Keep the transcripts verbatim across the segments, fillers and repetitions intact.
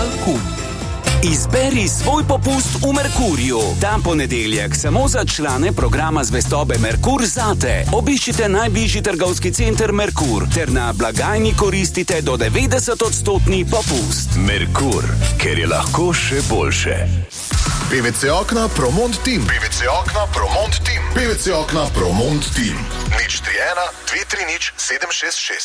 Kum. Izberi svoj popust v Merkurju. Ta ponedeljek samo za člane programa zvestobe Merkur zate. Obiščite najbližji trgovski center Merkur ter na blagajni koristite do devetdeset odstotni popust. Merkur, ker je lahko še boljše. P V C okna Promont Team. P V C okna Promont Team. P V C okna Promont Team. nič tri ena dve tri nič sedem šest šest.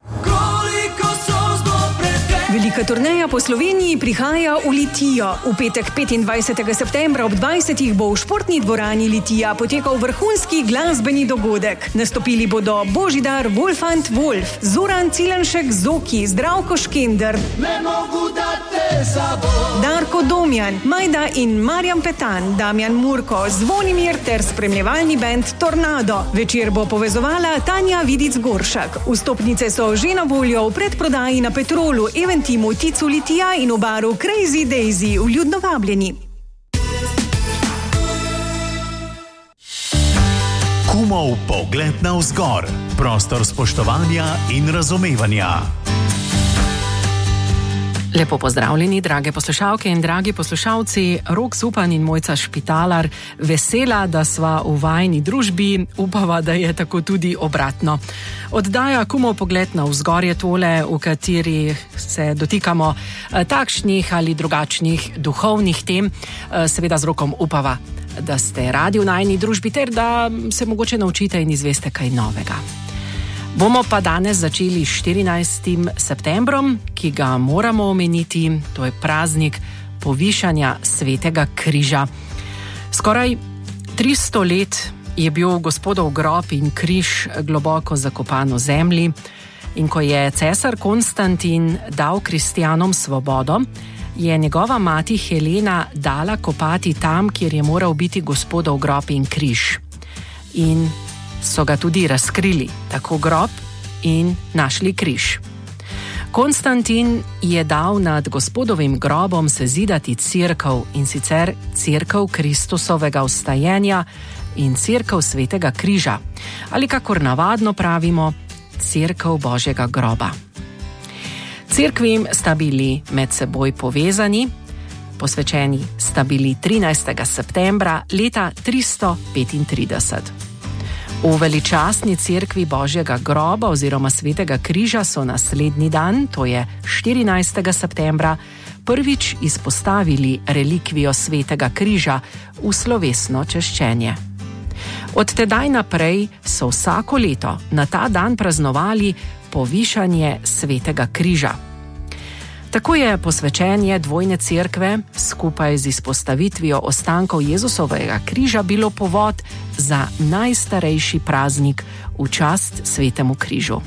Velika turneja po Sloveniji prihaja v Litijo. V petek petindvajsetega septembra ob dvajsetih bo v športni dvorani Litija potekal vrhunski glasbeni dogodek. Nastopili bodo Božidar Wolfant Wolf, Zoran Cilanšek Zoki, Zdravko Škender, Darko Domjan, Majda in Marjan Petan, Damjan Murko, Zvonimir ter spremljevalni bend Tornado. Večer bo povezovala Tanja Vidic Goršak. Vstopnice so že na voljo v predprodaji na Petrolu, Eventimu, Ticu Litija in v baru Crazy Daisy. Vljudno vabljeni. Kumov pogled navzgor. Prostor spoštovanja in razumevanja. Lepo pozdravljeni, drage poslušalke in dragi poslušalci. Rok Zupan in Mojca Špitalar, vesela, da sva v vajni družbi, upava, da je tako tudi obratno. Oddaja Kumov pogled navzgor je tole, v kateri se dotikamo takšnih ali drugačnih duhovnih tem, seveda z Rokom upava, da ste radi v najni družbi ter da se mogoče naučite in izveste kaj novega. Bomo pa danes začeli s štirinajstim septembrom, ki ga moramo omeniti, to je praznik povišanja Svetega križa. Skoraj tristo let je bil Gospodov grob in križ globoko zakopan v zemlji in ko je cesar Konstantin dal kristjanom svobodo, je njegova mati Helena dala kopati tam, kjer je moral biti Gospodov grob in križ. In so ga tudi razkrili, tako grob in našli križ. Konstantin je dal nad Gospodovim grobom sezidati cerkev, in sicer cerkev Kristusovega vstajenja in cerkev Svetega križa, ali kakor navadno pravimo, cerkev Božjega groba. Cerkvi sta bili med seboj povezani, posvečeni sta bili trinajstega septembra leta tristo petintrideset. V veličastni cerkvi Božjega groba oziroma Svetega križa so naslednji dan, to je štirinajstega septembra, prvič izpostavili relikvijo Svetega križa v slovesno češčenje. Od tedaj naprej so vsako leto na ta dan praznovali povišanje Svetega križa. Tako je posvečenje dvojne cerkve skupaj z izpostavitvijo ostankov Jezusovega križa bilo povod za najstarejši praznik v čast Svetemu križu.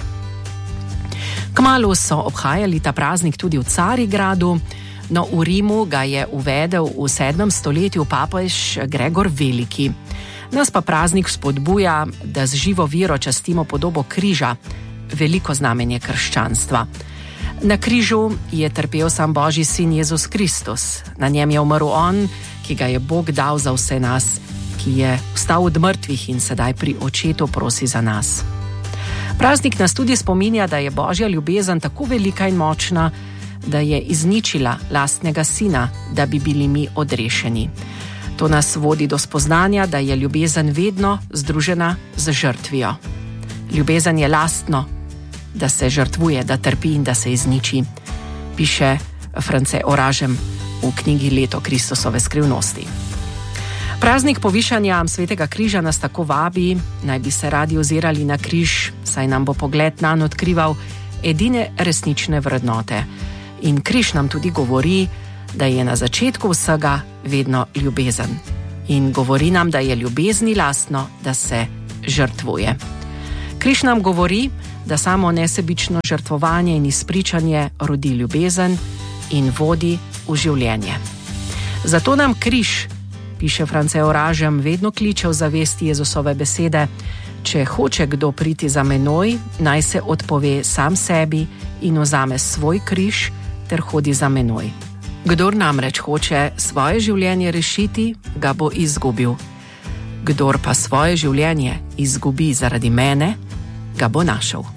Kmalu so obhajali ta praznik tudi v Carigradu, no v Rimu ga je uvedel v sedmem stoletju papež Gregor Veliki. Nas pa praznik spodbuja, da z živo vero častimo podobo križa, veliko znamenje krščanstva. Na križu je trpel sam Božji sin Jezus Kristus. Na njem je umrl on, ki ga je Bog dal za vse nas, ki je vstal od mrtvih in sedaj pri očetu prosi za nas. Praznik nas tudi spominja, da je Božja ljubezen tako velika in močna, da je izničila lastnega sina, da bi bili mi odrešeni. To nas vodi do spoznanja, da je ljubezen vedno združena z žrtvijo. Ljubezen je lastno, da se žrtvuje, da trpi in da se izniči, piše France Oražem v knjigi Leto Kristusove skrivnosti. Praznik povišanja Svetega križa nas tako vabi, naj bi se radi ozirali na križ, saj nam bo pogled nanj odkrival edine resnične vrednote. In križ nam tudi govori, da je na začetku vsega vedno ljubezen. In govori nam, da je ljubezni lastno, da se žrtvuje. Križ nam govori, da samo nesebično žrtvovanje in izpričanje rodi ljubezen in vodi v življenje. Zato nam križ, piše France Oražem, vedno kliče v zavesti Jezusove besede: če hoče kdo priti za menoj, naj se odpove sam sebi in vzame svoj križ ter hodi za menoj. Kdor namreč hoče svoje življenje rešiti, ga bo izgubil. Kdor pa svoje življenje izgubi zaradi mene, ga bo našel.